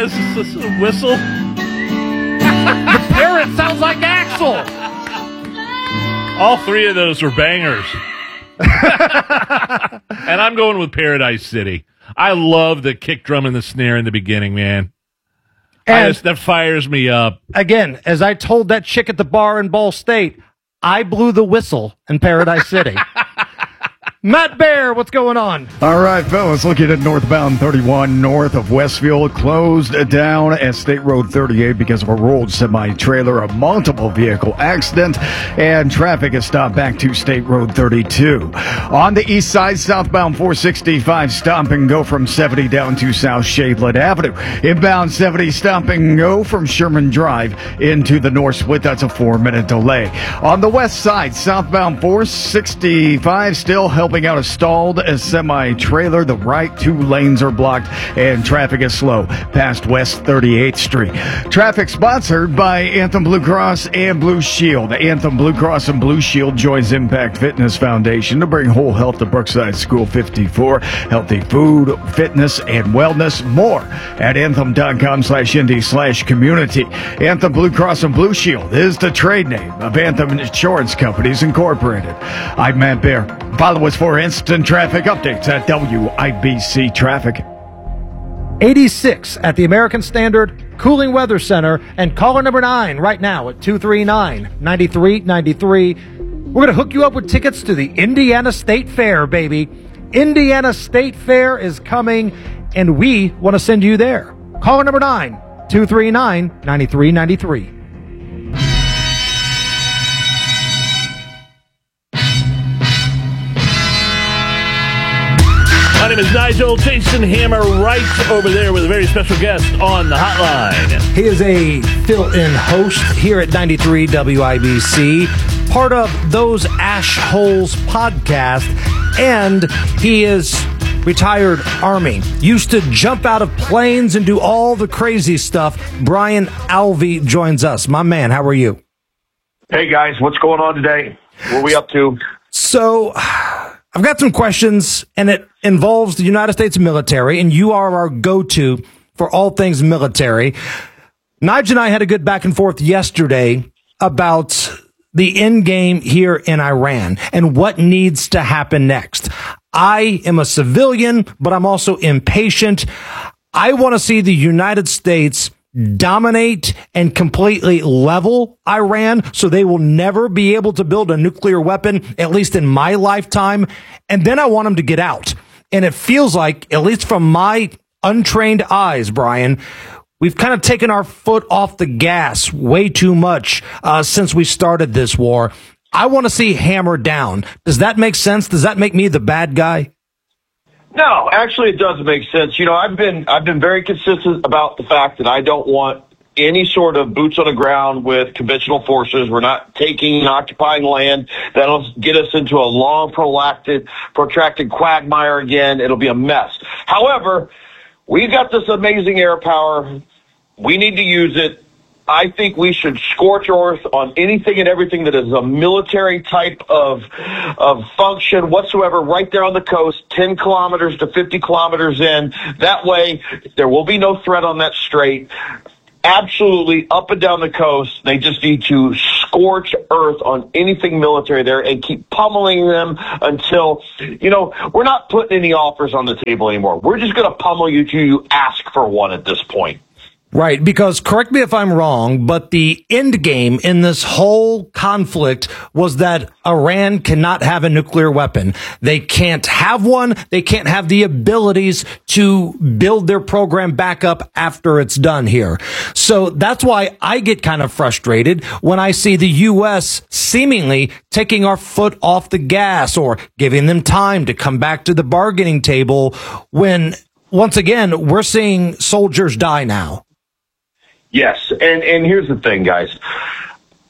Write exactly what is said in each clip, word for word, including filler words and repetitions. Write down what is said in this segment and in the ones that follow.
is this a whistle? The parrot sounds like Axel. All three of those were bangers. And I'm going with Paradise City. I love the kick drum and the snare in the beginning, man. And just, that fires me up. Again, as I told that chick at the bar in Ball State, I blew the whistle in Paradise City. Matt Bear, what's going on? All right, fellas, looking at northbound thirty-one north of Westfield, closed down at State Road thirty-eight because of a rolled semi-trailer, a multiple vehicle accident, and traffic is stopped back to State Road thirty-two. On the east side, southbound four sixty-five, stop and go from seventy down to South Shadeland Avenue. Inbound seventy, stop and go from Sherman Drive into the north split. That's a four-minute delay. On the west side, southbound four sixty-five, still helping out a stalled a semi-trailer. The right two lanes are blocked and traffic is slow past West thirty-eighth Street. Traffic sponsored by Anthem Blue Cross and Blue Shield. Anthem Blue Cross and Blue Shield joins Impact Fitness Foundation to bring whole health to Brookside School fifty-four. Healthy food, fitness, and wellness. More at anthem.com slash indie slash community. Anthem Blue Cross and Blue Shield is the trade name of Anthem Insurance Companies Incorporated. I'm Matt Bear. Follow us for instant traffic updates at W I B C Traffic. eighty-six at the American Standard Cooling Weather Center, and caller number nine right now at two three nine, nine three nine three. We're going to hook you up with tickets to the Indiana State Fair, baby. Indiana State Fair is coming, and we want to send you there. Caller number nine, two three nine, nine three nine three. My name is Nigel. Jason Hammer right over there with a very special guest on the hotline. He is a fill-in host here at ninety-three W I B C, part of Those Ash Holes podcast, and he is retired Army. Used to jump out of planes and do all the crazy stuff. Brian Alvey joins us. My man, how are you? Hey, guys. What's going on today? What are we up to? So, I've got some questions, and it involves the United States military, and you are our go-to for all things military. Nigel and I had a good back and forth yesterday about the end game here in Iran and what needs to happen next. I am a civilian, but I'm also impatient. I want to see the United States dominate and completely level Iran so they will never be able to build a nuclear weapon, at least in my lifetime. And then I want them to get out. And it feels like, at least from my untrained eyes, Brian, we've kind of taken our foot off the gas way too much uh, since we started this war. I want to see hammer down. Does that make sense? Does that make me the bad guy? No, actually, it does make sense. You know, I've been I've been very consistent about the fact that I don't want any sort of boots on the ground with conventional forces. We're not taking and occupying land. That'll get us into a long, protracted, protracted quagmire again. It'll be a mess. However, we've got this amazing air power. We need to use it. I think we should scorch earth on anything and everything that is a military type of of function whatsoever right there on the coast, ten kilometers to fifty kilometers in. That way, there will be no threat on that strait. Absolutely up and down the coast. They just need to scorch earth on anything military there and keep pummeling them until, you know, we're not putting any offers on the table anymore. We're just going to pummel you till you ask for one at this point. Right, because correct me if I'm wrong, but the end game in this whole conflict was that Iran cannot have a nuclear weapon. They can't have one. They can't have the abilities to build their program back up after it's done here. So that's why I get kind of frustrated when I see the U S seemingly taking our foot off the gas or giving them time to come back to the bargaining table when, once again, we're seeing soldiers die now. Yes, and, and here's the thing, guys.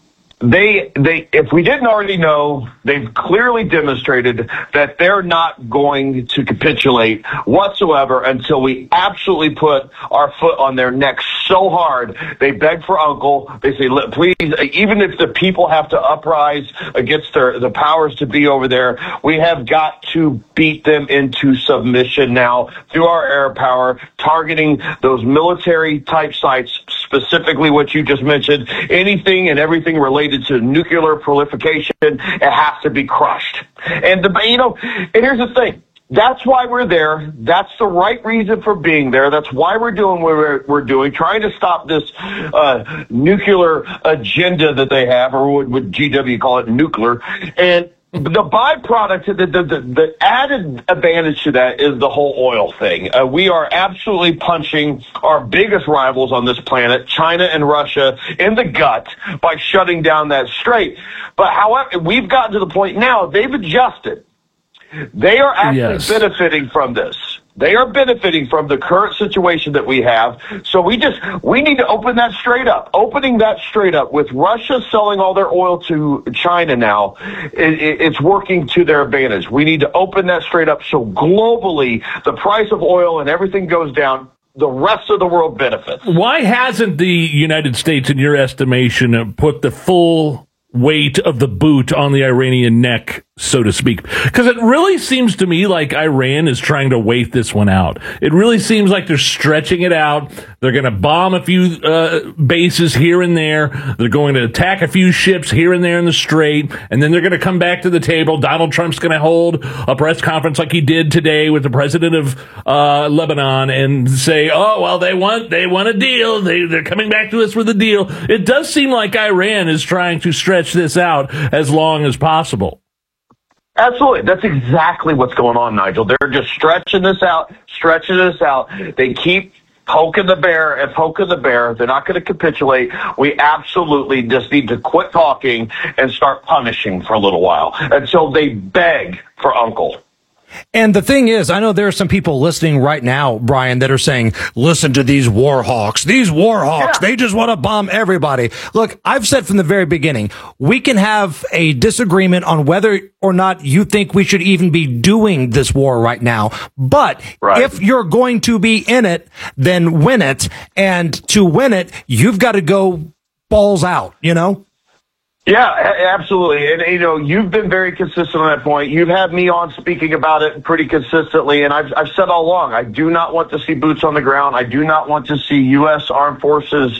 they, they, if we didn't already know, they've clearly demonstrated that they're not going to capitulate whatsoever until we absolutely put our foot on their neck so hard. They beg for uncle. They say, please, even if the people have to uprise against their, the powers to be over there, we have got to beat them into submission now through our air power, targeting those military type sites, specifically what you just mentioned. Anything and everything related to nuclear proliferation, it has to be crushed. And the, you know, and here's the thing. That's why we're there. That's the right reason for being there. That's why we're doing what we're, we're doing, trying to stop this uh, nuclear agenda that they have, or what would G W call it, nuclear. And the byproduct, the, the, the, the added advantage to that is the whole oil thing. Uh, we are absolutely punching our biggest rivals on this planet, China and Russia, in the gut by shutting down that strait. But however, we've gotten to the point now, they've adjusted. They are actually yes. benefiting from this. They are benefiting from the current situation that we have. So we just, we need to open that straight up. Opening that straight up with Russia selling all their oil to China now, it, it, it's working to their advantage. We need to open that straight up so globally the price of oil and everything goes down. The rest of the world benefits. Why hasn't the United States, in your estimation, put the full weight of the boot on the Iranian neck, so to speak? Because it really seems to me like Iran is trying to wait this one out. It really seems like they're stretching it out. They're going to bomb a few uh, bases here and there. They're going to attack a few ships here and there in the Strait, and then they're going to come back to the table. Donald Trump's going to hold a press conference like he did today with the president of uh, Lebanon and say, oh, well, they want they want a deal. They, they're coming back to us with a deal. It does seem like Iran is trying to stretch this out as long as possible. Absolutely. That's exactly what's going on, Nigel. They're just stretching this out, stretching this out. They keep poking the bear and poking the bear. They're not going to capitulate. We absolutely just need to quit talking and start punishing for a little while until they beg for uncle. And the thing is, I know there are some people listening right now, Brian, that are saying, listen to these war hawks. These war hawks, yeah. They just want to bomb everybody. Look, I've said from the very beginning, we can have a disagreement on whether or not you think we should even be doing this war right now. But right. if you're going to be in it, then win it. And to win it, you've got to go balls out, you know? Yeah, absolutely. And, you know, you've been very consistent on that point. You've had me on speaking about it pretty consistently. And I've, I've said all along, I do not want to see boots on the ground. I do not want to see U S Armed Forces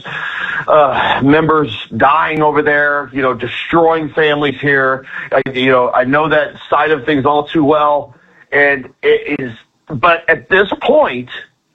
uh, members dying over there, you know, destroying families here. I, you know, I know that side of things all too well. And it is, but at this point,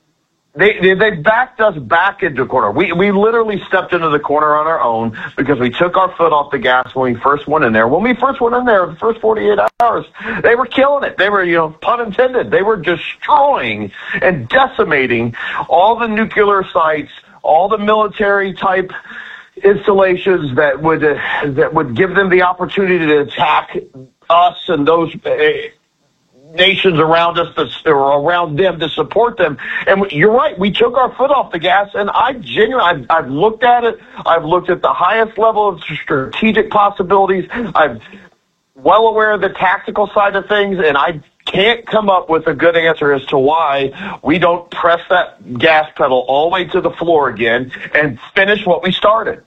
They, they they backed us back into a corner. We we literally stepped into the corner on our own because we took our foot off the gas when we first went in there. When we first went in there, the first forty-eight hours, they were killing it. They were, you know, pun intended, they were destroying and decimating all the nuclear sites, all the military type installations that would uh, that would give them the opportunity to attack us and those Uh, nations around us that or around them to support them. And you're right, we took our foot off the gas, and I genuinely, I've, I've looked at it. I've looked at the highest level of strategic possibilities. I'm well aware of the tactical side of things, and I can't come up with a good answer as to why we don't press that gas pedal all the way to the floor again and finish what we started.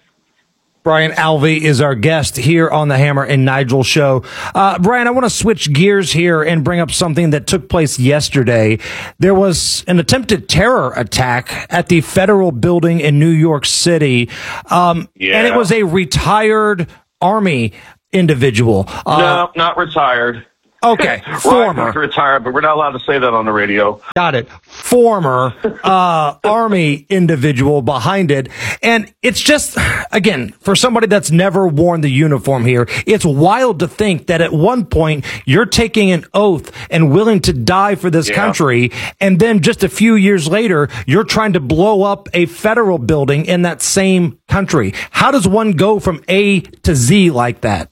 Brian Alvey is our guest here on the Hammer and Nigel show. Uh, Brian, I want to switch gears here and bring up something that took place yesterday. There was an attempted terror attack at the federal building in New York City. Um, yeah. And it was a retired Army individual. Uh, no, not retired. Okay, former. Retired, but we're not allowed to say that on the radio. Got it. Former uh, Army individual behind it. And it's just, again, for somebody that's never worn the uniform here, it's wild to think that at one point you're taking an oath and willing to die for this yeah. country, and then just a few years later, you're trying to blow up a federal building in that same country. How does one go from A to Z like that?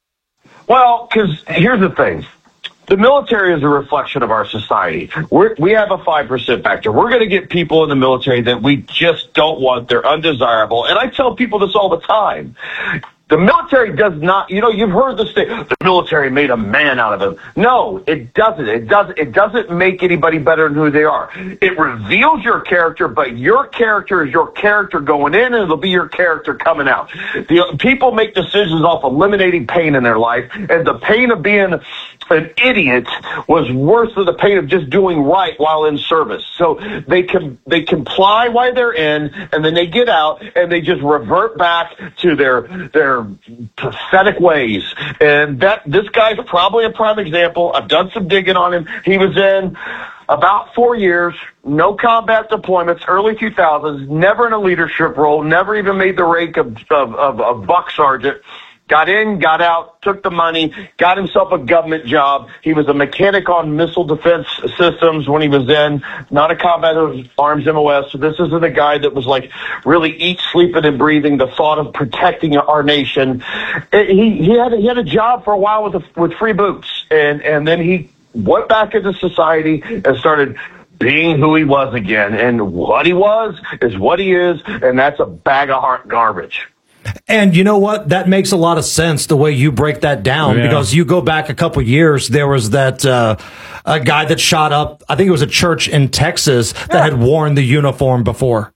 Well, because here's the thing. The military is a reflection of our society. We're, we have a five percent factor. We're going to get people in the military that we just don't want. They're undesirable. And I tell people this all the time. The military does not, you know, you've heard the state, the military made a man out of him. No, it doesn't. It doesn't, it doesn't make anybody better than who they are. It reveals your character, but your character is your character going in, and it'll be your character coming out. The, people make decisions off eliminating pain in their life, and the pain of being an idiot was worse than the pain of just doing right while in service. So they can, they comply while they're in, and then they get out, and they just revert back to their, their, pathetic ways. And that this guy's probably a prime example. I've done some digging on him. He was in about four years, no combat deployments, early two thousands, never in a leadership role, never even made the rank of, of, of, of buck sergeant. Got in, got out, took the money, got himself a government job. He was a mechanic on missile defense systems when he was in, not a combat arms M O S. So this isn't a guy that was like really eat, sleeping, and breathing the thought of protecting our nation. He he had a, he had a job for a while with a, with free boots, and and then he went back into society and started being who he was again. And what he was is what he is, and that's a bag of heart garbage. And you know what? That makes a lot of sense the way you break that down, yeah. Because you go back a couple years, there was that uh, a guy that shot up, I think it was a church in Texas that yeah. had worn the uniform before.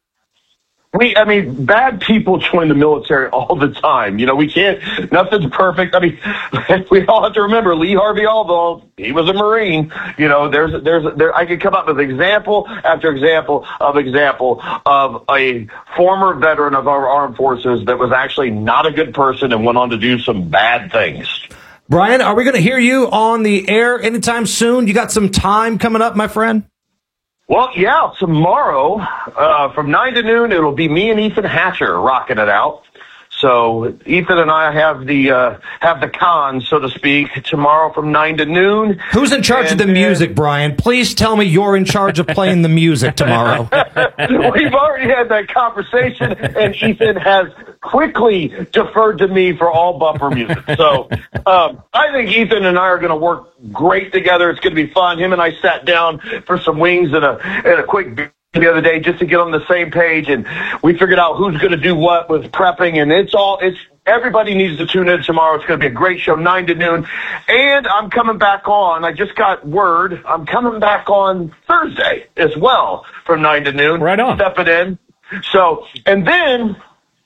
We, I mean, bad people join the military all the time. You know, we can't, nothing's perfect. I mean, we all have to remember Lee Harvey Oswald, he was a Marine. You know, there's, there's, there, I could come up with example after example of example of a former veteran of our armed forces that was actually not a good person and went on to do some bad things. Brian, are we going to hear you on the air anytime soon? You got some time coming up, my friend? Well, yeah, tomorrow uh, from nine to noon, it'll be me and Ethan Hatcher rocking it out. So Ethan and I have the uh, have the con, so to speak, tomorrow from nine to noon. Who's in charge and, of the music, uh, Brian? Please tell me you're in charge of playing the music tomorrow. We've already had that conversation, and Ethan has quickly deferred to me for all bumper music. So um, I think Ethan and I are going to work great together. It's going to be fun. Him and I sat down for some wings and a and a quick beer the other day just to get on the same page, and we figured out who's going to do what with prepping, and it's all it's everybody needs to tune in tomorrow. It's going to be a great show, nine to noon. And I'm coming back on. I just got word. I'm coming back on Thursday as well from nine to noon. Right on. Stepping in. So, and then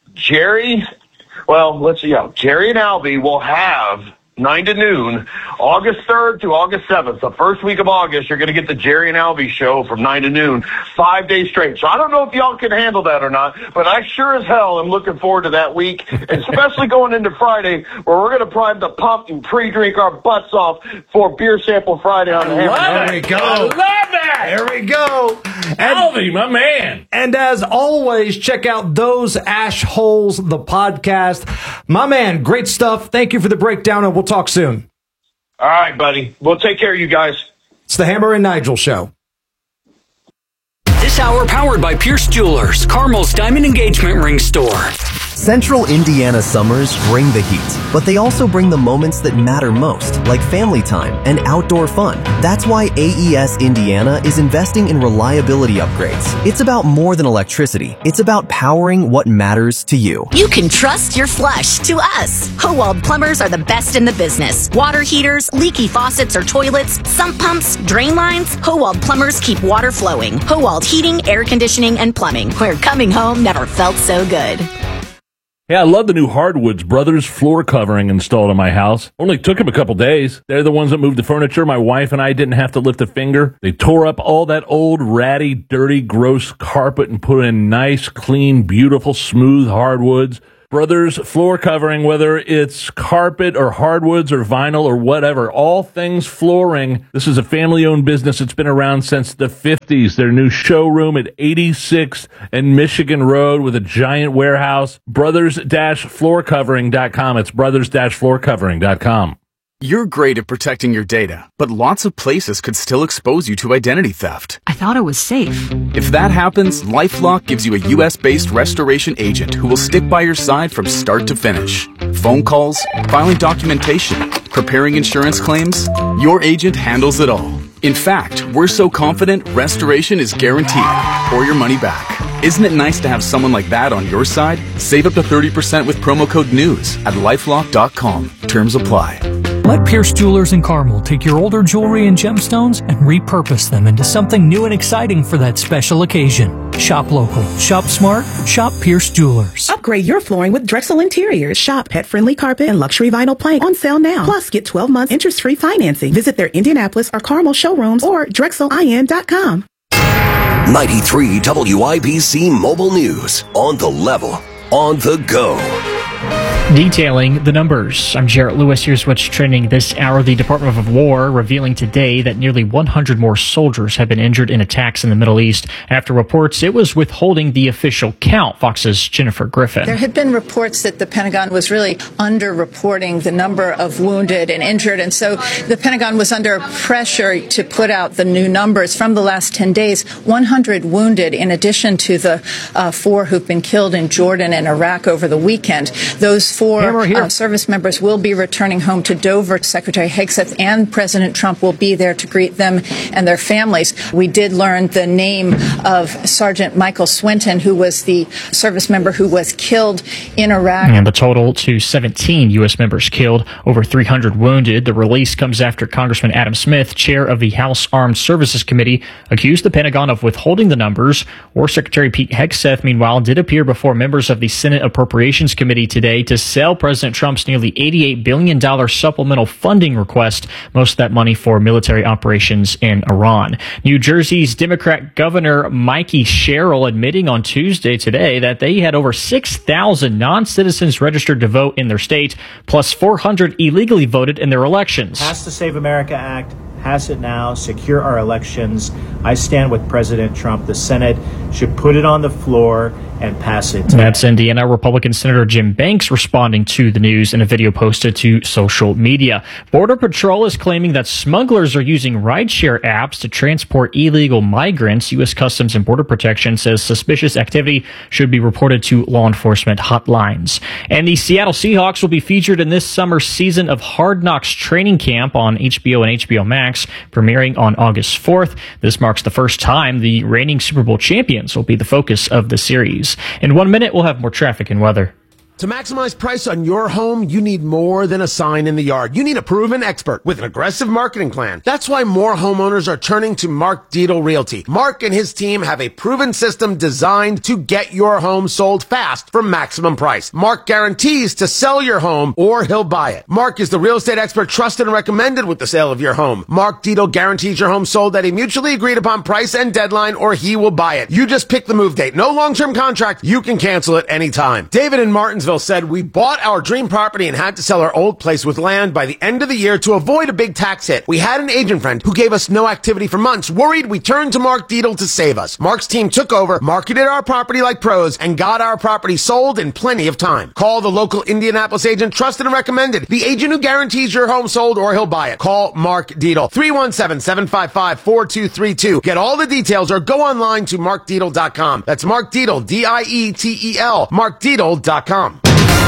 Jerry, well, let's see, yeah, Jerry and Albie will have nine to noon, August third to August seventh. The first week of August, you're going to get the Jerry and Albie show from nine to noon, five days straight. So I don't know if y'all can handle that or not, but I sure as hell am looking forward to that week, especially going into Friday, where we're going to prime the pump and pre-drink our butts off for Beer Sample Friday on the Hammer. There we go. I love that. There we go. Albie, my man. And as always, check out Those Ash Holes, the podcast. My man, great stuff. Thank you for the breakdown, and we'll talk soon. All right, buddy. We'll take care of you guys. It's the Hammer and Nigel Show. This hour powered by Pierce Jewelers, Carmel's Diamond Engagement Ring Store. Central Indiana summers bring the heat, but they also bring the moments that matter most, like family time and outdoor fun. That's why A E S Indiana is investing in reliability upgrades. It's about more than electricity. It's about powering what matters to you. You can trust your flush to us. Howald Plumbers are the best in the business. Water heaters, leaky faucets or toilets, sump pumps, drain lines. Howald Plumbers keep water flowing. Howald Heating, Air Conditioning, and Plumbing, where coming home never felt so good. Yeah, I love the new Hardwoods Brothers floor covering installed in my house. Only took them a couple days. They're the ones that moved the furniture. My wife and I didn't have to lift a finger. They tore up all that old, ratty, dirty, gross carpet and put in nice, clean, beautiful, smooth hardwoods. Brothers floor covering, whether it's carpet or hardwoods or vinyl or whatever, all things flooring. This is a family-owned business. It's been around since the fifties. Their new showroom at eighty-sixth and Michigan Road with a giant warehouse. brothers dash floor covering dot com. It's brothers dash floor covering dot com. You're great at protecting your data, but lots of places could still expose you to identity theft. I thought it was safe. If that happens, LifeLock gives you a U S-based restoration agent who will stick by your side from start to finish. Phone calls, filing documentation, preparing insurance claims, your agent handles it all. In fact, we're so confident restoration is guaranteed or your money back. Isn't it nice to have someone like that on your side? Save up to thirty percent with promo code NEWS at lifelock dot com. Terms apply. Let Pierce Jewelers in Carmel take your older jewelry and gemstones and repurpose them into something new and exciting for that special occasion. Shop local, shop smart, shop Pierce Jewelers. Upgrade your flooring with Drexel Interiors. Shop pet-friendly carpet and luxury vinyl plank on sale now. Plus, get twelve months interest-free financing. Visit their Indianapolis or Carmel showrooms or drexel I N dot com. ninety-three W I B C Mobile News. On the level, on the go. Detailing the numbers. I'm Jarrett Lewis. Here's what's trending this hour. The Department of War revealing today that nearly one hundred more soldiers have been injured in attacks in the Middle East after reports it was withholding the official count. Fox's Jennifer Griffin. There had been reports that the Pentagon was really under-reporting the number of wounded and injured, and so the Pentagon was under pressure to put out the new numbers from the last ten days. one hundred wounded in addition to the uh, four who've been killed in Jordan and Iraq over the weekend. Those Four uh, service members will be returning home to Dover. Secretary Hegseth and President Trump will be there to greet them and their families. We did learn the name of Sergeant Michael Swinton, who was the service member who was killed in Iraq. And the total to seventeen U S members killed, over three hundred wounded. The release comes after Congressman Adam Smith, chair of the House Armed Services Committee, accused the Pentagon of withholding the numbers. War Secretary Pete Hegseth, meanwhile, did appear before members of the Senate Appropriations Committee today to sell President Trump's nearly eighty-eight billion dollars supplemental funding request, most of that money for military operations in Iran. New Jersey's Democrat Governor Mikey Sherrill admitting on Tuesday today that they had over six thousand non-citizens registered to vote in their state, plus four hundred illegally voted in their elections. Pass the Save America Act. Pass it now. Secure our elections. I stand with President Trump. The Senate should put it on the floor and pass it. That's Indiana Republican Senator Jim Banks responding to the news in a video posted to social media. Border Patrol is claiming that smugglers are using rideshare apps to transport illegal migrants. U S Customs and Border Protection says suspicious activity should be reported to law enforcement hotlines. And the Seattle Seahawks will be featured in this summer's season of Hard Knocks training camp on H B O and H B O Max, premiering on August fourth. This marks the first time the reigning Super Bowl champions will be the focus of the series. In one minute, we'll have more traffic and weather. To maximize price on your home, you need more than a sign in the yard. You need a proven expert with an aggressive marketing plan. That's why more homeowners are turning to Mark Dietel Realty. Mark and his team have a proven system designed to get your home sold fast for maximum price. Mark guarantees to sell your home or he'll buy it. Mark is the real estate expert trusted and recommended with the sale of your home. Mark Dietel guarantees your home sold at a mutually agreed upon price and deadline or he will buy it. You just pick the move date. No long-term contract. You can cancel it anytime. David in Martinsville said, we bought our dream property and had to sell our old place with land by the end of the year to avoid a big tax hit. We had an agent friend who gave us no activity for months. Worried, we turned to Mark Dietel to save us. Mark's team took over, marketed our property like pros, and got our property sold in plenty of time. Call the local Indianapolis agent, trusted and recommended. The agent who guarantees your home sold or he'll buy it. Call Mark Dietel. three one seven, seven five five, four two three two. Get all the details or go online to mark dietel dot com. That's Mark Dietel, D I E T E L, mark dietel dot com.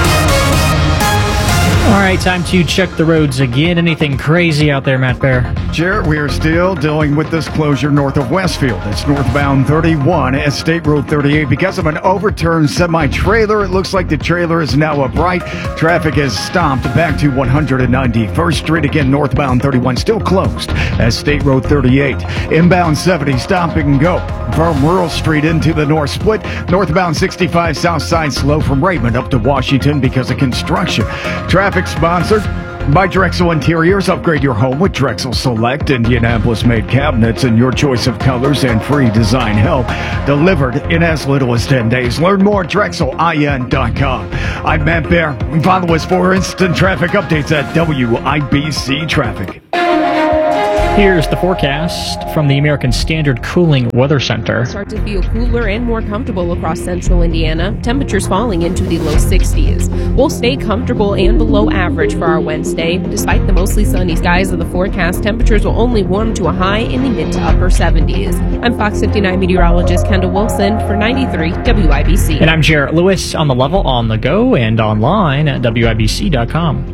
All right, time to check the roads again. Anything crazy out there, Matt Bear? Jarrett, we are still dealing with this closure north of Westfield. It's northbound thirty-one at State Road thirty-eight. Because of an overturned semi-trailer, it looks like the trailer is now upright. Traffic has stopped back to one ninety-first Street. Again, northbound thirty-one still closed at State Road thirty-eight. Inbound seventy, stop and go from Rural Street into the North Split. Northbound sixty-five, south side slow from Raymond up to Washington because of construction. Traffic sponsored by Drexel Interiors. Upgrade your home with Drexel Select Indianapolis-made cabinets and your choice of colors and free design help delivered in as little as ten days. Learn more at drexel I N dot com. I'm Matt Bear. Follow us for instant traffic updates at W I B C Traffic. Here's the forecast from the American Standard Cooling Weather Center. Start to feel cooler and more comfortable across central Indiana. Temperatures falling into the low sixties. We'll stay comfortable and below average for our Wednesday. Despite the mostly sunny skies of the forecast, temperatures will only warm to a high in the mid to upper seventies. I'm Fox fifty-nine meteorologist Kendall Wilson for ninety-three W I B C. And I'm Jarrett Lewis, on the level, on the go, and online at W I B C dot com.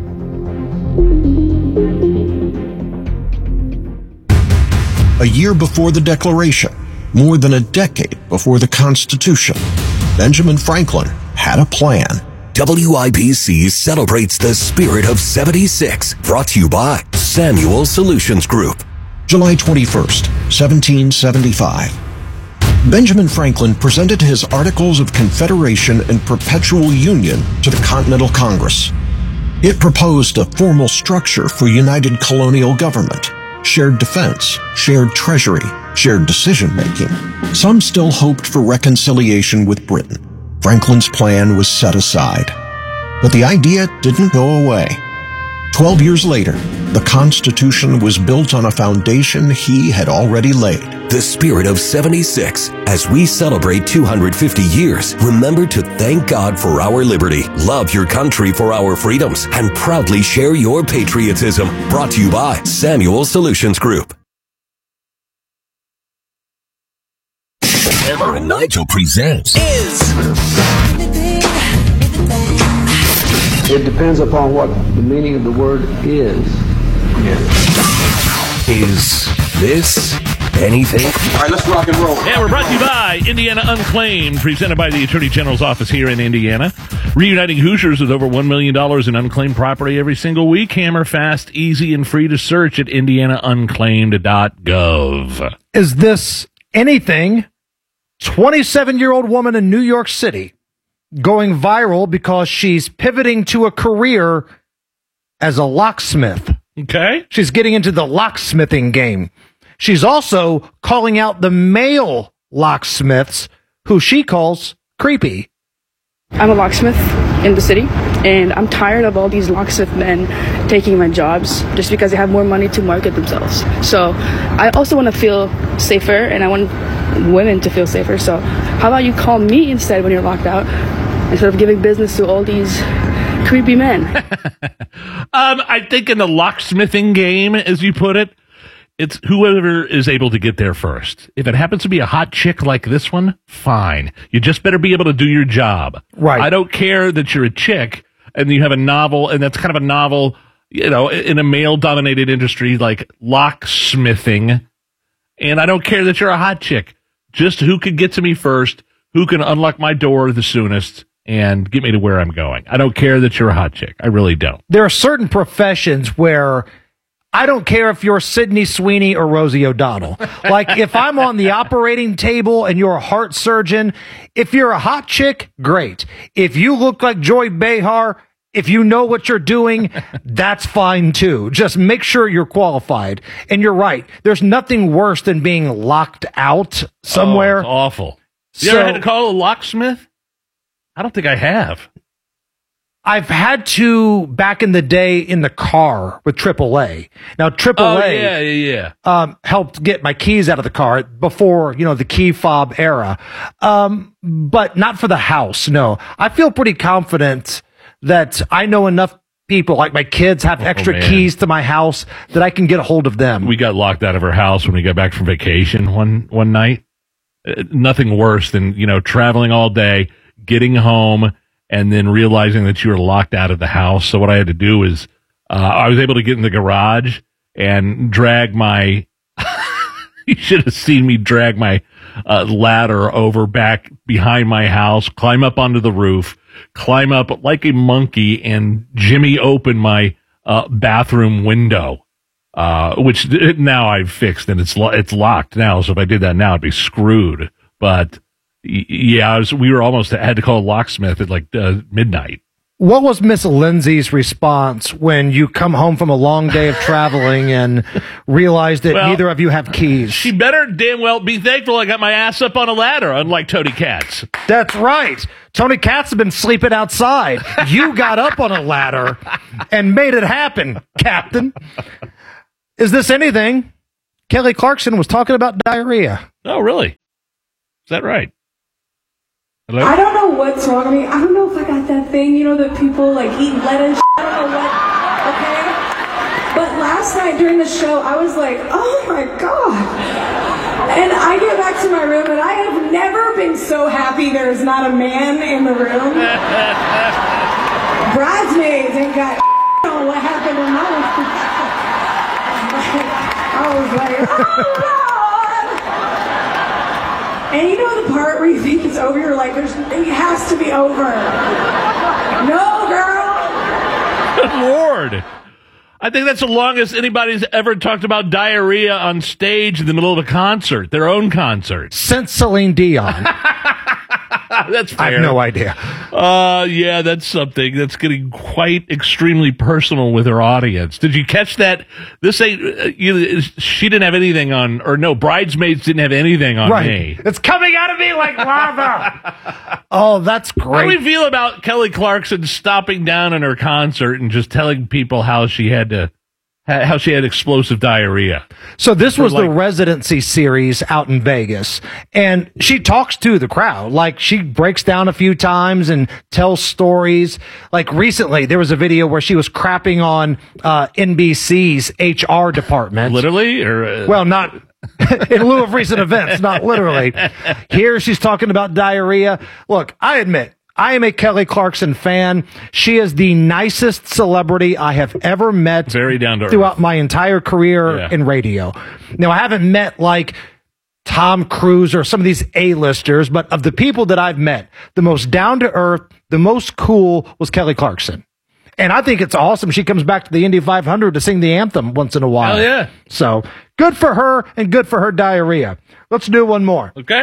A year before the declaration, more than a decade before the Constitution, Benjamin Franklin had a plan. W I B C celebrates the spirit of seventy-six, brought to you by Samuel Solutions Group. July twenty-first, seventeen seventy-five. Benjamin Franklin presented his Articles of Confederation and Perpetual Union to the Continental Congress. It proposed a formal structure for united colonial government, shared defense, shared treasury, shared decision-making. Some still hoped for reconciliation with Britain. Franklin's plan was set aside. But the idea didn't go away. Twelve years later, the Constitution was built on a foundation he had already laid. The spirit of seventy-six. As we celebrate two hundred fifty years, remember to thank God for our liberty, love your country for our freedoms, and proudly share your patriotism. Brought to you by Samuel Solutions Group. Hammer and Nigel presents Is. It depends upon what the meaning of the word is. Is this anything? All right, let's rock and roll. Yeah, we're brought to you by Indiana Unclaimed, presented by the Attorney General's office here in Indiana. Reuniting Hoosiers with over one million dollars in unclaimed property every single week. Hammer, fast, easy, and free to search at indiana unclaimed dot gov. Is this anything? twenty-seven-year-old woman in New York City going viral because she's pivoting to a career as a locksmith. Okay. She's getting into the locksmithing game. She's also calling out the male locksmiths, who she calls creepy. I'm a locksmith in the city, and I'm tired of all these locksmith men taking my jobs just because they have more money to market themselves. So I also want to feel safer, and I want women to feel safer. So how about you call me instead when you're locked out, instead of giving business to all these creepy men? um, I think in the locksmithing game, as you put it, it's whoever is able to get there first. If it happens to be a hot chick like this one, fine. You just better be able to do your job. Right. I don't care that you're a chick and you have a novel, and that's kind of a novel, you know, in a male-dominated industry like locksmithing. And I don't care that you're a hot chick. Just who can get to me first, who can unlock my door the soonest, and get me to where I'm going. I don't care that you're a hot chick. I really don't. There are certain professions where I don't care if you're Sydney Sweeney or Rosie O'Donnell. Like, if I'm on the operating table and you're a heart surgeon, if you're a hot chick, great. If you look like Joy Behar, if you know what you're doing, that's fine too. Just make sure you're qualified. And you're right. There's nothing worse than being locked out somewhere. Oh, it's awful. You So- ever had to call a locksmith? I don't think I have. I've had to back in the day in the car with triple A. Now, triple A Oh, yeah, yeah, yeah. Um, helped get my keys out of the car before, you know, the key fob era. Um, but not for the house, no. I feel pretty confident that I know enough people, like my kids, have extra man. keys to my house that I can get a hold of them. We got locked out of our house when we got back from vacation one one night. Uh, nothing worse than, you know, traveling all day, getting home, and then realizing that you were locked out of the house. So what I had to do is uh, I was able to get in the garage and drag my you should have seen me drag my uh, ladder over back behind my house, climb up onto the roof, climb up like a monkey, and Jimmy open my uh, bathroom window, uh, which now I've fixed, and it's lo- it's locked now. So if I did that now, I'd be screwed. But y- yeah, I was, we were almost had to call a locksmith at like uh, midnight. What was Miss Lindsay's response when you come home from a long day of traveling and realize that Well, neither of you have keys? She better damn well be thankful I got my ass up on a ladder, unlike Tony Katz. That's right. Tony Katz has been sleeping outside. You got up on a ladder and made it happen, Captain. Is this anything? Kelly Clarkson was talking about diarrhea. Oh, really? Is that right? Hello? I don't know what's wrong with me. I don't know if I got that thing, you know, that people like eat lettuce. I don't know what, okay? But last night during the show, I was like, oh my God. And I get back to my room and I have never been so happy there is not a man in the room. Bridesmaids ain't got on what happened in my life. I was like, oh God. And you know the part where you think it's over, you're like, There's, it has to be over. No, girl. Good Lord. I think that's the longest anybody's ever talked about diarrhea on stage in the middle of a concert, their own concert. Since Celine Dion. That's fair. I have no idea. Uh, yeah, that's something that's getting quite extremely personal with her audience. Did you catch that? This ain't, uh, you, she didn't have anything on, or no, Bridesmaids didn't have anything on right. me. It's coming out of me like lava. Oh, that's great. How do we feel about Kelly Clarkson stopping down in her concert and just telling people how she had to, how she had explosive diarrhea? So this was like, the residency series out in Vegas, and she talks to the crowd. Like, she breaks down a few times and tells stories. Like, recently there was a video where she was crapping on uh, N B C's H R department. Literally? Or uh... Well, not in lieu of recent events, not literally. Here she's talking about diarrhea. Look, I admit, I am a Kelly Clarkson fan. She is the nicest celebrity I have ever met. Very down to throughout earth. my entire career Yeah. in radio. Now, I haven't met like Tom Cruise or some of these A-listers, but of the people that I've met, the most down to earth, the most cool was Kelly Clarkson. And I think it's awesome she comes back to the Indy five hundred to sing the anthem once in a while. Hell yeah. So good for her and good for her diarrhea. Let's do one more. Okay.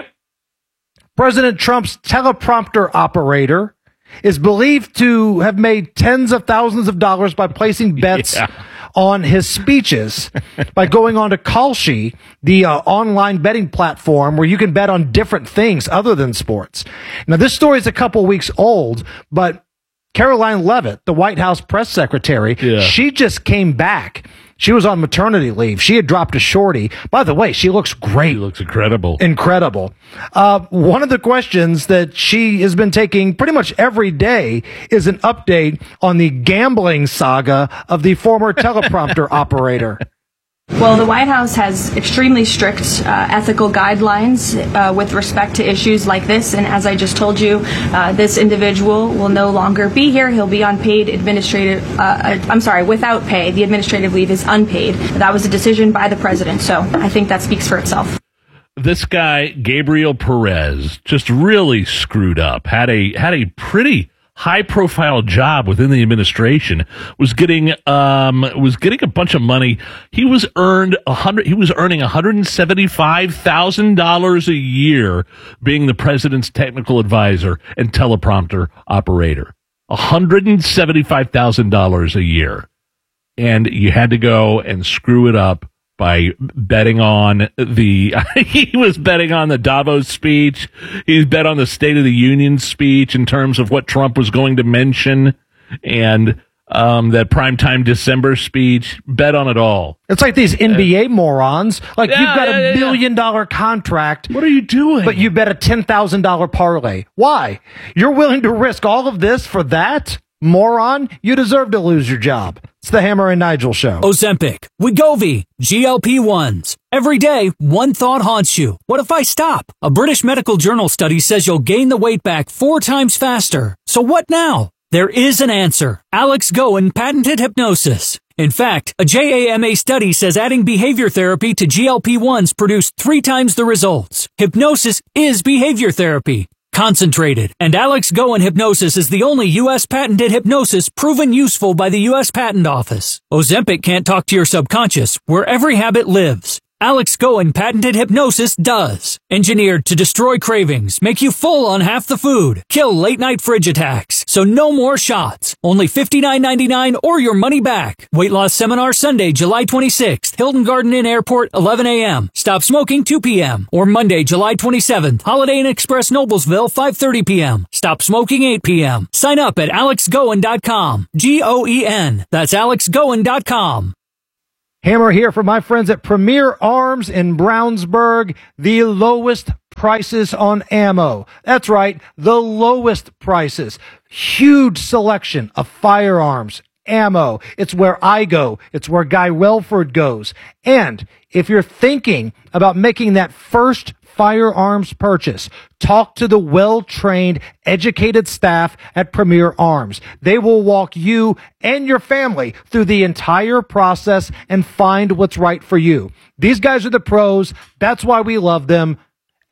President Trump's teleprompter operator is believed to have made tens of thousands of dollars by placing bets Yeah. on his speeches by going on to Kalshi, the uh, online betting platform where you can bet on different things other than sports. Now, this story is a couple weeks old, but Caroline Leavitt, the White House press secretary, Yeah. she just came back. She was on maternity leave. She had dropped a shorty. By the way, she looks great. She looks incredible. Incredible. Uh, one of the questions that she has been taking pretty much every day is an update on the gambling saga of the former teleprompter operator. Well, the White House has extremely strict uh, ethical guidelines uh, with respect to issues like this. And as I just told you, uh, this individual will no longer be here. He'll be on paid administrative, uh, I'm sorry, without pay. The administrative leave is unpaid. That was a decision by the president. So I think that speaks for itself. This guy, Gabriel Perez, just really screwed up. Had a, had a pretty high profile job within the administration, was getting um was getting a bunch of money. He was earned a hundred he was earning one hundred seventy-five thousand dollars a year being the president's technical advisor and teleprompter operator. one hundred seventy-five thousand dollars a year. And you had to go and screw it up by betting on the, he was betting on the Davos speech. He bet on the State of the Union speech in terms of what Trump was going to mention, and um, that primetime December speech. Bet on it all. It's like these N B A uh, morons. Like, yeah, you've got yeah, a yeah, billion dollar contract. What are you doing? But you bet a ten thousand dollars parlay. Why? You're willing to risk all of this for that? Moron, you deserve to lose your job. It's the Hammer and Nigel Show. Ozempic, Wegovy, G L P ones. Every day, one thought haunts you. What if I stop? A British medical journal study says you'll gain the weight back four times faster. So what now? There is an answer. Alex Goen patented hypnosis. In fact, a J A M A study says adding behavior therapy to G L P ones produced three times the results. Hypnosis is behavior therapy. Concentrated. And Alex Goen Hypnosis is the only U S patented hypnosis proven useful by the U S Patent Office. Ozempic can't talk to your subconscious, where every habit lives. Alex Goen patented hypnosis does. Engineered to destroy cravings, make you full on half the food, kill late night fridge attacks. So no more shots. Only fifty-nine ninety-nine or your money back. Weight loss seminar Sunday, July twenty-sixth. Hilton Garden Inn Airport, eleven a.m. Stop smoking, two p.m. Or Monday, July twenty-seventh. Holiday Inn Express Noblesville, five thirty p.m. Stop smoking, eight p.m. Sign up at alex goen dot com. G O E N. That's alex goen dot com. Hammer here for my friends at Premier Arms in Brownsburg, the lowest prices on ammo. That's right, the lowest prices. Huge selection of firearms, ammo. It's where I go. It's where Guy Welford goes. And if you're thinking about making that first firearms purchase, talk to the well-trained, educated staff at Premier Arms. They will walk you and your family through the entire process and find what's right for you. These guys are the pros. That's why we love them.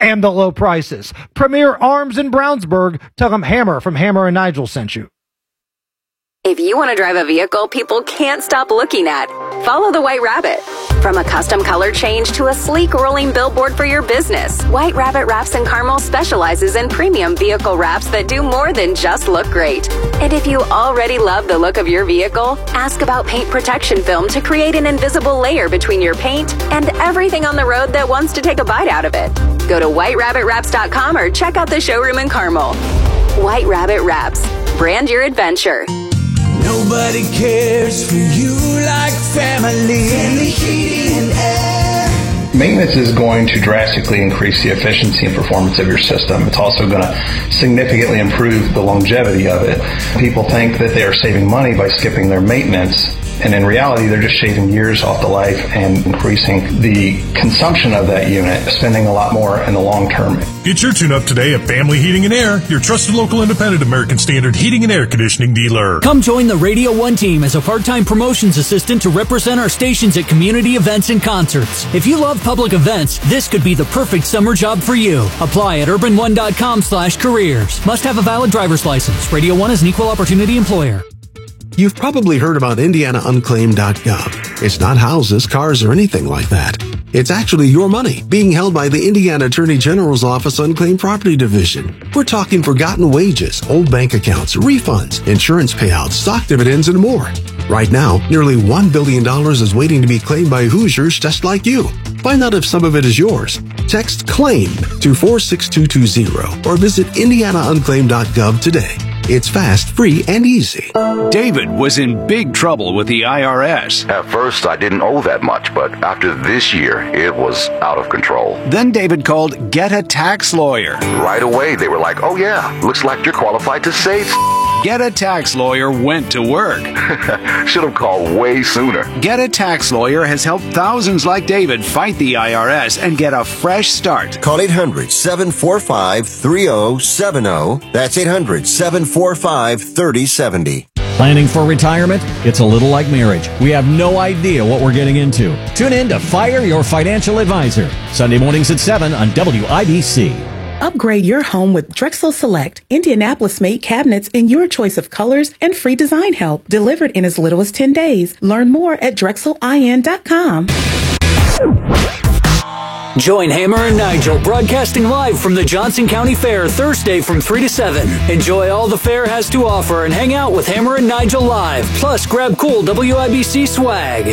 and the low prices. Premier Arms in Brownsburg. Tell them Hammer from Hammer and Nigel sent you. If you want to drive a vehicle people can't stop looking at, follow the White Rabbit. From a custom color change to a sleek rolling billboard for your business, White Rabbit Wraps in Carmel specializes in premium vehicle wraps that do more than just look great. And if you already love the look of your vehicle, ask about paint protection film to create an invisible layer between your paint and everything on the road that wants to take a bite out of it. Go to white rabbit wraps dot com or check out the showroom in Carmel. White Rabbit Wraps. Brand your adventure. Nobody cares for you like family. Family Heating and Air. Maintenance is going to drastically increase the efficiency and performance of your system. It's also going to significantly improve the longevity of it. People think that they are saving money by skipping their maintenance, and in reality, they're just shaving years off the life and increasing the consumption of that unit, spending a lot more in the long term. Get your tune-up today at Family Heating and Air, your trusted local independent American Standard heating and air conditioning dealer. Come join the Radio one team as a part-time promotions assistant to represent our stations at community events and concerts. If you love public events, this could be the perfect summer job for you. Apply at urban one dot com slash careers. Must have a valid driver's license. Radio one is an equal opportunity employer. You've probably heard about indiana unclaimed dot gov. It's not houses, cars, or anything like that. It's actually your money being held by the Indiana Attorney General's Office Unclaimed Property Division. We're talking forgotten wages, old bank accounts, refunds, insurance payouts, stock dividends, and more. Right now, nearly one billion dollars is waiting to be claimed by Hoosiers just like you. Find out if some of it is yours. Text CLAIM to four six two two zero or visit indiana unclaimed dot gov today. It's fast, free, and easy. David was in big trouble with the I R S. At first, I didn't owe that much, but after this year, it was out of control. Then David called Get a Tax Lawyer. Right away, they were like, oh yeah, looks like you're qualified to save. Get a Tax Lawyer went to work. Should have called way sooner. Get a Tax Lawyer has helped thousands like David fight the I R S and get a fresh start. Call eight hundred, seven four five, three oh seven oh. That's eight hundred, seven four five, three oh seven oh. Planning for retirement? It's a little like marriage. We have no idea what we're getting into. Tune in to Fire Your Financial Advisor, Sunday mornings at seven on W I B C. Upgrade your home with Drexel Select, Indianapolis-made cabinets in your choice of colors and free design help, delivered in as little as ten days. Learn more at drexel I N dot com. Join Hammer and Nigel broadcasting live from the Johnson County Fair Thursday from three to seven. Enjoy all the fair has to offer and hang out with Hammer and Nigel live. Plus, grab cool W I B C swag.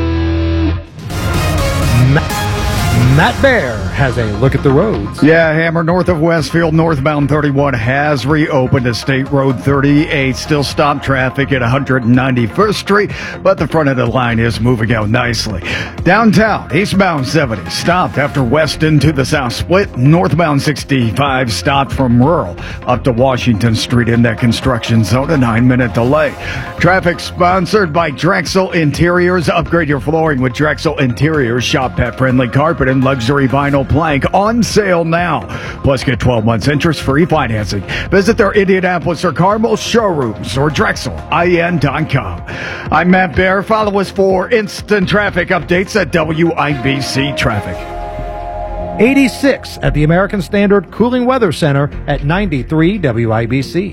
Matt Bear has a look at the roads. Yeah, Hammer, north of Westfield, northbound thirty-one has reopened to State Road thirty-eight. Still stop traffic at one ninety-first Street, but the front of the line is moving out nicely. Downtown, eastbound seventy stopped after Weston to the south split. Northbound sixty-five stopped from Rural up to Washington Street in that construction zone, a nine-minute delay. Traffic sponsored by Drexel Interiors. Upgrade your flooring with Drexel Interiors. Shop pet-friendly carpet and luxury vinyl plank on sale now. Plus, get twelve months interest-free financing. Visit their Indianapolis or Carmel showrooms or drexel I N dot com. I'm Matt Bear. Follow us for instant traffic updates at W I B C Traffic. eighty-six at the American Standard Cooling Weather Center at ninety-three W I B C.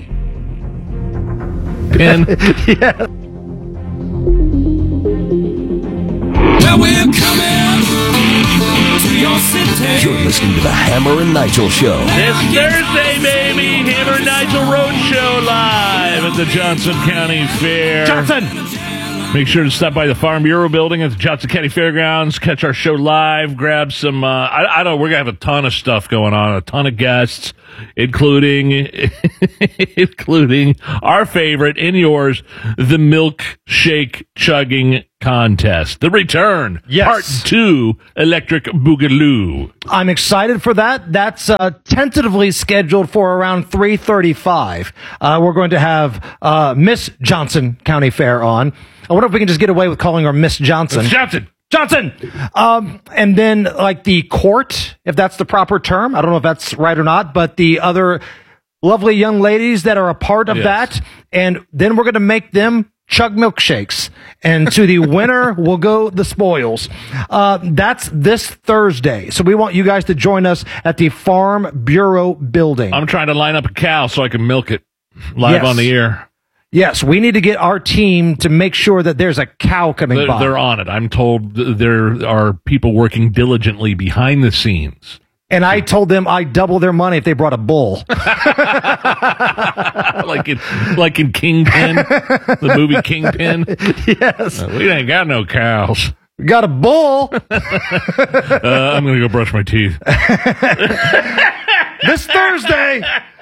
Ben. Yeah. Well, we're coming to your city. You're listening to the Hammer and Nigel Show. This Thursday, baby, Hammer and Nigel Road Show live at the Johnson County Fair. Johnson! Make sure to stop by the Farm Bureau building at the Johnson County Fairgrounds. Catch our show live. Grab some, uh, I, I don't know, we're going to have a ton of stuff going on, a ton of guests, including, including our favorite and yours, the milkshake chugging contest. The return. Yes. Part two, Electric Boogaloo. I'm excited for that. That's uh, tentatively scheduled for around three thirty-five. Uh, we're going to have uh, Miss Johnson County Fair on. I wonder if we can just get away with calling her Miss Johnson. Miss Johnson. Johnson! Um, and then, like, the court, if that's the proper term. I don't know if that's right or not, but the other lovely young ladies that are a part of Yes. that. And then we're going to make them chug milkshakes, and to the winner will go the spoils. Uh, that's this Thursday. So we want you guys to join us at the Farm Bureau building. I'm trying to line up a cow so I can milk it live Yes. on the air. Yes, we need to get our team to make sure that there's a cow coming They're, by. they're on it. I'm told th- there are people working diligently behind the scenes. And I told them I'd double their money if they brought a bull. like in like in Kingpin, the movie Kingpin. Yes. Uh, we ain't got no cows. We got a bull. uh, I'm going to go brush my teeth. This Thursday,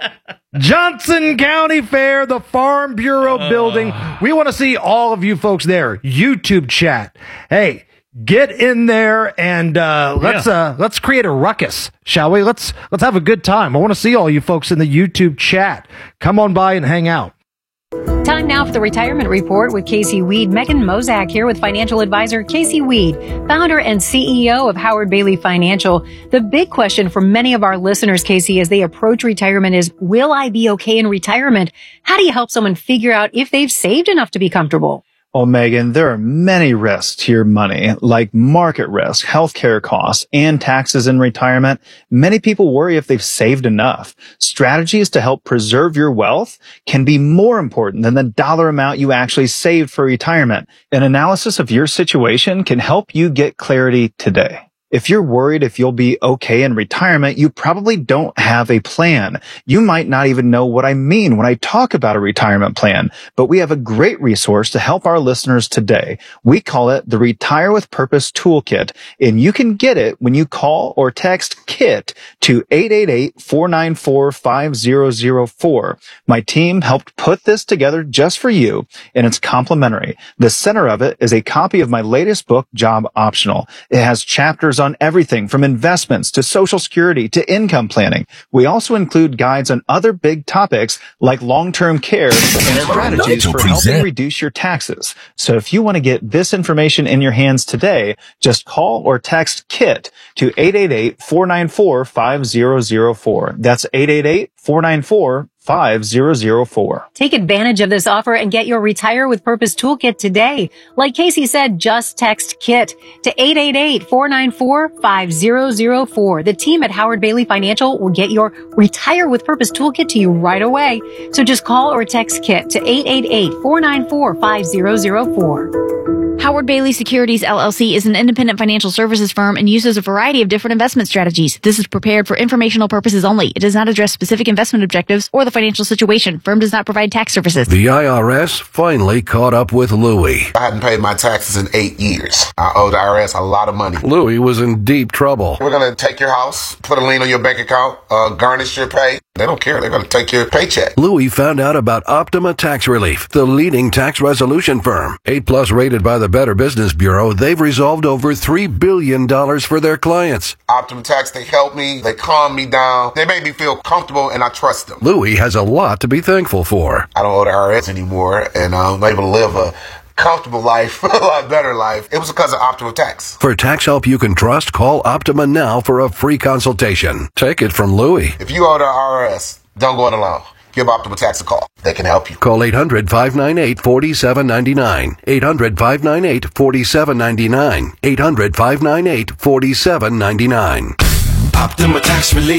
Johnson County Fair, the Farm Bureau Uh. building. We want to see all of you folks there. YouTube chat. Hey, get in there and uh, let's Yeah. uh, let's create a ruckus, shall we? Let's let's have a good time. I want to see all you folks in the YouTube chat. Come on by and hang out. Time now for the Retirement Report with Casey Weed. Megan Mozak here with financial advisor Casey Weed, founder and C E O of Howard Bailey Financial. The big question for many of our listeners, Casey, as they approach retirement is, will I be okay in retirement? How do you help someone figure out if they've saved enough to be comfortable? Well, Megan, there are many risks to your money, like market risk, healthcare costs, and taxes in retirement. Many people worry if they've saved enough. Strategies to help preserve your wealth can be more important than the dollar amount you actually saved for retirement. An analysis of your situation can help you get clarity today. If you're worried if you'll be okay in retirement, you probably don't have a plan. You might not even know what I mean when I talk about a retirement plan, but we have a great resource to help our listeners today. We call it the Retire with Purpose Toolkit, and you can get it when you call or text KIT to eight eight eight, four nine four, five zero zero four. My team helped put this together just for you, and it's complimentary. The center of it is a copy of my latest book, Job Optional. It has chapters on everything from investments to Social Security to income planning. We also include guides on other big topics like long-term care and strategies for helping reduce your taxes. So if you want to get this information in your hands today, just call or text KIT to eight eight eight, four nine four, five zero zero four. That's eight eight eight, four nine four, five zero zero four. Take advantage of this offer and get your Retire with Purpose Toolkit today. Like Casey said, just text KIT to eight eight eight, four nine four, five zero zero four. The team at Howard Bailey Financial will get your Retire with Purpose Toolkit to you right away. So just call or text KIT to eight eight eight, four nine four, five zero zero four. Howard Bailey Securities, L L C is an independent financial services firm and uses a variety of different investment strategies. This is prepared for informational purposes only. It does not address specific investment objectives or the financial situation. Firm does not provide tax services. The I R S finally caught up with Louie. I hadn't paid my taxes in eight years. I owe the I R S a lot of money. Louie was in deep trouble. We're going to take your house, put a lien on your bank account, uh, garnish your pay. They don't care. They're going to take your paycheck. Louie found out about Optima Tax Relief, the leading tax resolution firm. eight plus rated by the Better Business Bureau, they've resolved over three billion dollars for their clients. Optima Tax, they help me. They calm me down. They make me feel comfortable, and I trust them. Louie has a lot to be thankful for. I don't owe the I R S anymore, and I'm able to live a comfortable life, a lot better life. It was because of Optima Tax. For tax help you can trust, call Optima now for a free consultation. Take it from Louie. If you owe the I R S, don't go it alone. Give Optima Tax a call. They can help you. Call eight hundred, five nine eight, four seven nine nine. eight hundred, five nine eight, four seven nine nine. eight hundred, five nine eight, four seven nine nine. Optima Tax Relief.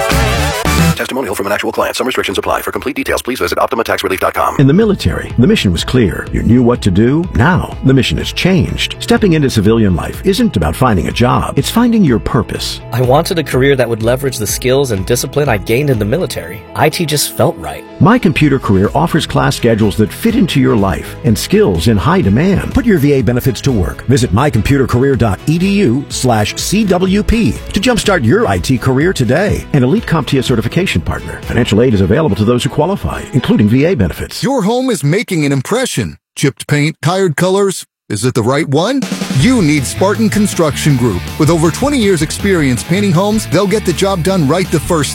Testimonial from an actual client. Some restrictions apply. For complete details, please visit optima tax relief dot com. In the military, the mission was clear. You knew what to do. Now, the mission has changed. Stepping into civilian life isn't about finding a job. It's finding your purpose. I wanted a career that would leverage the skills and discipline I gained in the military. I T just felt right. My Computer Career offers class schedules that fit into your life and skills in high demand. Put your V A benefits to work. Visit my computer career dot e d u slash C W P to jumpstart your I T career today. An Elite CompTIA certification partner. Financial aid is available to those who qualify, including V A benefits. Your home is making an impression. Chipped paint, tired colors. Is it the right one? You need Spartan Construction Group. With over twenty years experience painting homes, they'll get the job done right the first